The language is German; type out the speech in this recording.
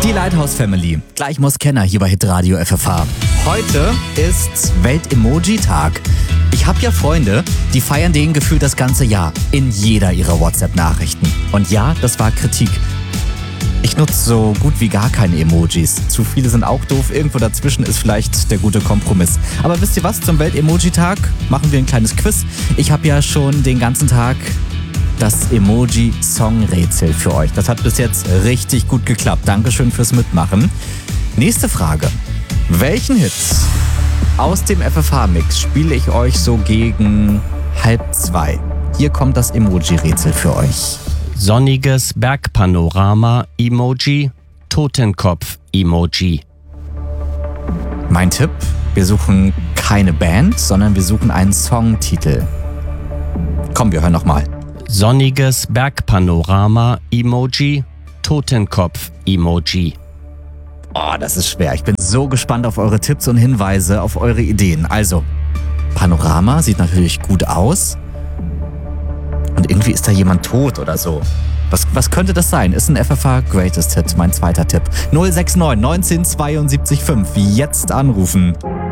Die Lighthouse Family. Gleich muss Kenner hier bei Hitradio FFH. Heute ist Welt-Emoji-Tag. Ich habe ja Freunde, die feiern den gefühlt das ganze Jahr in jeder ihrer WhatsApp-Nachrichten. Und ja, das war Kritik. Ich nutze so gut wie gar keine Emojis. Zu viele sind auch doof. Irgendwo dazwischen ist vielleicht der gute Kompromiss. Aber wisst ihr was? Zum Welt-Emoji-Tag machen wir ein kleines Quiz. Ich habe ja schon den ganzen Tag das Emoji-Song-Rätsel für euch. Das hat bis jetzt richtig gut geklappt. Dankeschön fürs Mitmachen. Nächste Frage. Welchen Hit aus dem FFH-Mix spiele ich euch so gegen 1:30? Hier kommt das Emoji-Rätsel für euch. Sonniges Bergpanorama-Emoji, Totenkopf-Emoji. Mein Tipp, wir suchen keine Band, sondern wir suchen einen Songtitel. Komm, wir hören nochmal. Sonniges Bergpanorama-Emoji, Totenkopf-Emoji. Oh, das ist schwer. Ich bin so gespannt auf eure Tipps und Hinweise, auf eure Ideen. Also, Panorama sieht natürlich gut aus. Und irgendwie ist da jemand tot oder so. Was könnte das sein? Ist ein FFH Greatest Hit, mein zweiter Tipp. 069 19 72 5. Jetzt anrufen.